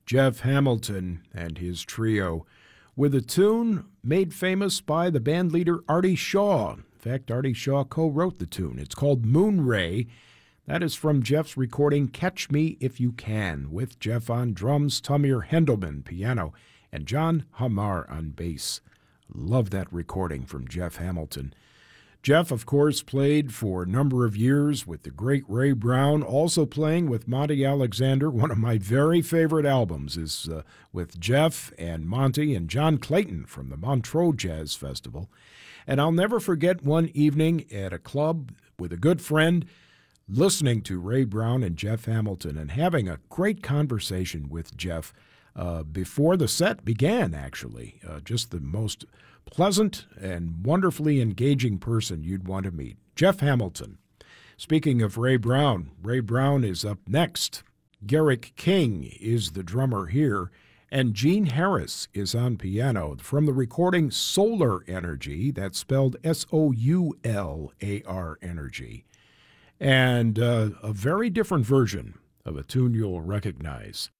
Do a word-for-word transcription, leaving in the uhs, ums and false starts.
Jeff Hamilton and his trio with a tune made famous by the band leader Artie Shaw. In fact, Artie Shaw co-wrote the tune. It's called Moon Ray. That is from Jeff's recording Catch Me If You Can, with Jeff on drums, Tamir Hendelman piano, and John Hamar on bass. Love that recording from Jeff Hamilton. Jeff, of course, played for a number of years with the great Ray Brown, also playing with Monty Alexander. One of my very favorite albums is uh, with Jeff and Monty and John Clayton from the Montreux Jazz Festival. And I'll never forget one evening at a club with a good friend, listening to Ray Brown and Jeff Hamilton and having a great conversation with Jeff uh, before the set began, actually. Uh, just the most pleasant and wonderfully engaging person you'd want to meet. Jeff Hamilton. Speaking of Ray Brown, Ray Brown is up next. Garrick King is the drummer here, and Gene Harris is on piano from the recording Solar Energy, that's spelled S O U L A R Energy, and uh, a very different version of a tune you'll recognize.